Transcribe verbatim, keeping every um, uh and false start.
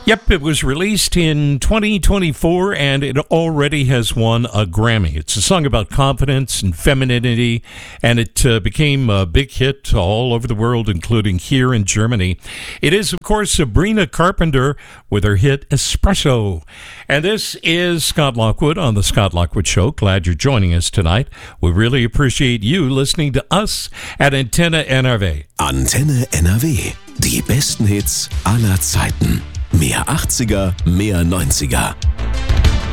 Yep, it was released in twenty twenty-four and it already has won a Grammy. It's a song about confidence and femininity, and it uh, became a big hit all over the world, including here in Germany. It is, of course, Sabrina Carpenter with her hit Espresso. And this is Scott Lockwood on The Scott Lockwood Show. Glad you're joining us tonight. We really appreciate you listening to us at Antenne N R W. Antenne N R W. Die besten Hits aller Zeiten. Mehr achtziger, mehr neunziger.